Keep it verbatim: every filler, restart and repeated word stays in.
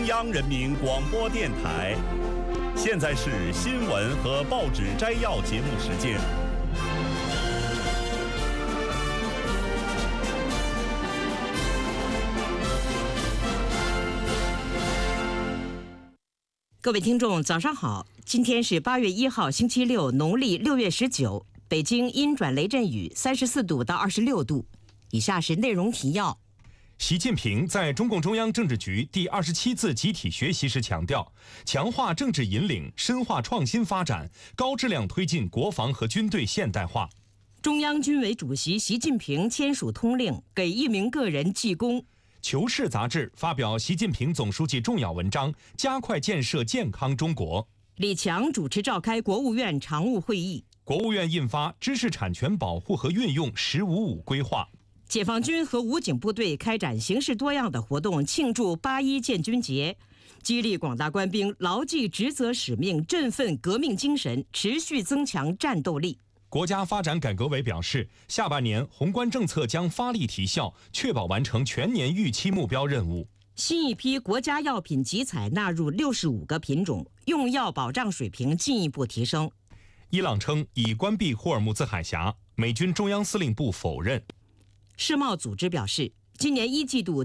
央人民广播电台。现在是新闻和报纸摘要节目时间。 各位听众，早上好！今天是八月一号，星期六，农历六月十九。北京阴转雷阵雨，三十四度到二十六度。以下是内容提要。 习近平在中共中央政治局第二十七次集体学习时强调，强化政治引领，深化创新发展，高质量推进国防和军队现代化。 中央军委主席习近平签署通令，给一名个人记功。 求是杂志发表习近平总书记重要文章，加快建设健康中国。 李强主持召开国务院常务会议。 国务院印发《知识产权保护和运用“十五五”规划》。 解放军和武警部队开展形式多样的活动，庆祝八一建军节，激励广大官兵牢记职责使命，振奋革命精神，持续增强战斗力。 国家发展改革委表示，下半年宏观政策将发力提效，确保完成全年预期目标任务。 新一批国家药品集采纳入六十五个品种，用药保障水平进一步提升。 伊朗称已关闭霍尔木兹海峡，美军中央司令部否认。 世贸组织表示，今年一季度